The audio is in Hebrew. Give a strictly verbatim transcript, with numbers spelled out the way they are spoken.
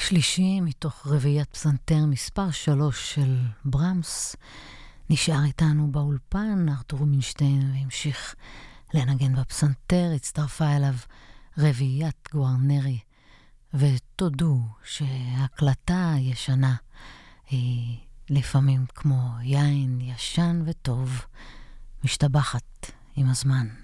שלישי מתוך רביעיית פסנתר מספר שלוש של ברמס. נשאר איתנו באולפן ארתור רובינשטיין והמשיך לנגן בפסנתר. הצטרפה אליו רביעיית גוארנרי, ותודו שהקלטה ישנה היא לפעמים כמו יין ישן וטוב, משתבחת עם הזמן.